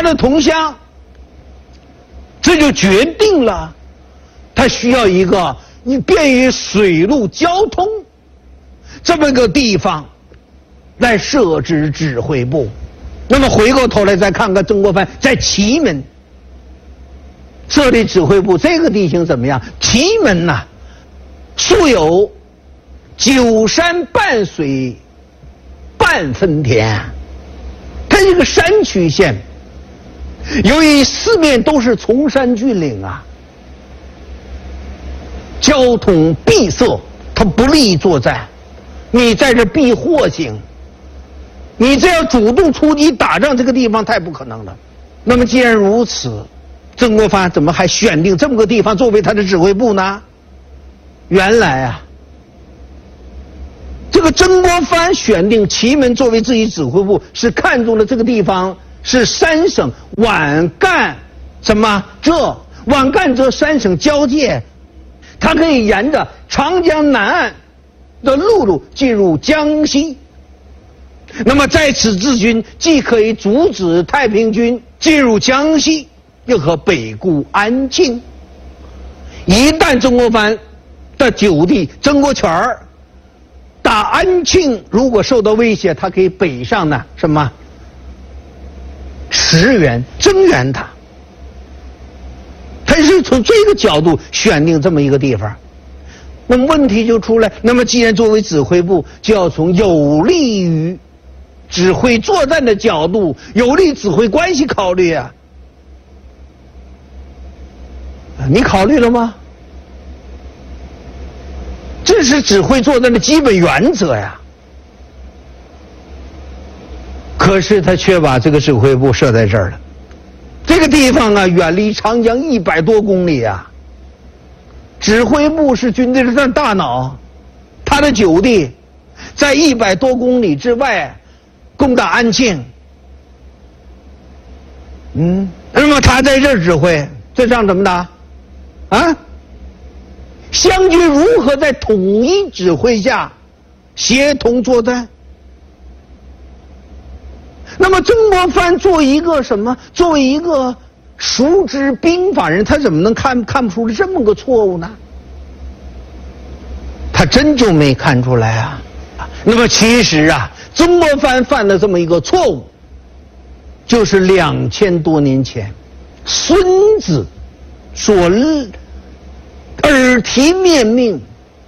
的同乡，这就决定了他需要一个便于水陆交通这么个地方来设置指挥部。那么回过头来再看看曾国藩在祁门设立指挥部，这个地形怎么样？祁门呐，素有九山半水半分田，它是个山区县，由于四面都是崇山峻岭啊，交通闭塞，它不利作战。你在这避祸行，你这要主动出击打仗，这个地方太不可能了。那么既然如此，曾国藩怎么还选定这么个地方作为他的指挥部呢？原来啊，这个曾国藩选定祁门作为自己指挥部，是看中了这个地方是三省皖赣皖赣这三省交界，它可以沿着长江南岸的陆进入江西。那么在此治军，既可以阻止太平军进入江西，又可北顾安庆。一旦曾国藩的九弟曾国荃打安庆如果受到威胁，他可以北上呢驰援增援他。他是从这个角度选定这么一个地方。那么问题就出来，那么既然作为指挥部，就要从有利于指挥作战的角度，有利指挥关系考虑啊。你考虑了吗？这是指挥作战的基本原则呀。可是他却把这个指挥部设在这儿了。这个地方啊，远离长江100多公里啊。指挥部是军队的大脑，他的九弟在100多公里之外攻打安庆。那么他在这儿指挥，这仗怎么打？啊？湘军如何在统一指挥下协同作战？那么曾国藩作为一个熟知兵法人，他怎么能看不出这么个错误呢？他真就没看出来啊。那么其实啊，曾国藩犯了这么一个错误，就是2000多年前孙子所耳提面命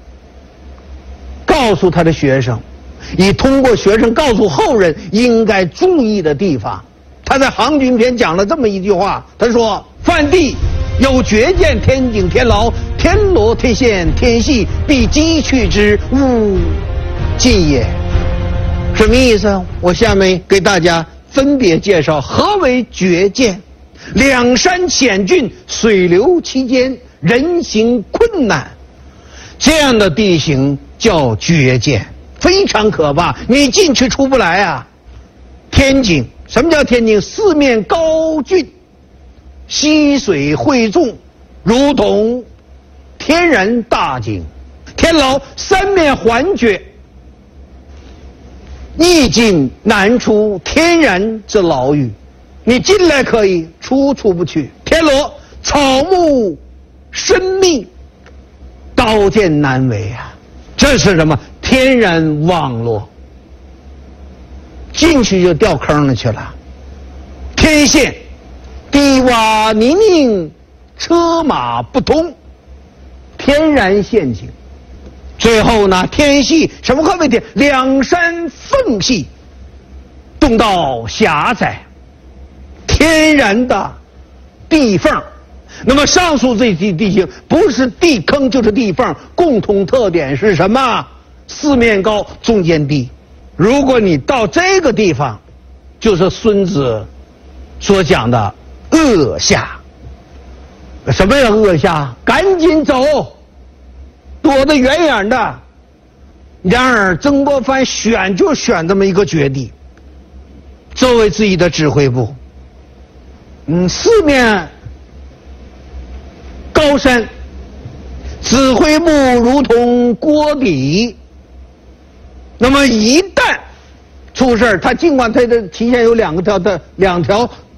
告诉他的学生，以通过学生告诉后人应该注意的地方。他在《行军篇》讲了这么一句话，他说：范地有绝见天井天牢，天罗天线天系，必击去之，勿近也。什么意思？我下面给大家分别介绍何为绝见。两山险峻，水流其间，人行困难，这样的地形叫绝见，非常可怕，你进去出不来啊。天井，什么叫天井？四面高峻，溪水汇众，如同天然大井。天牢，三面环绝，易进难出，天然之牢狱。你进来可以，出不去。天罗，草木深密，刀剑难为啊。这是什么？天然网络，进去就掉坑里去了。天线，低洼泥泞，车马不通，天然陷阱。最后呢，天隙，什么可谓天？两山缝隙，洞道狭窄，天然的地缝。那么上述这些地形不是地坑就是地缝，共同特点是什么？四面高，中间低。如果你到这个地方，就是孙子所讲的恶下。什么叫恶下？赶紧走，躲得远远的。然而曾国藩选这么一个绝地，作为自己的指挥部。四面高山，指挥部如同锅底。那么一旦出事，他尽管他的提前有两条